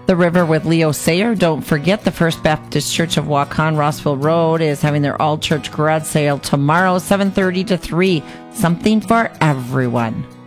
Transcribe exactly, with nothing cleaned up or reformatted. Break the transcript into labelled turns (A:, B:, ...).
A: The River with Leo Sayer. Don't forget, the First Baptist Church of Waukon, Rossville Road, is having their all-church garage sale tomorrow, seven thirty to three. Something for everyone.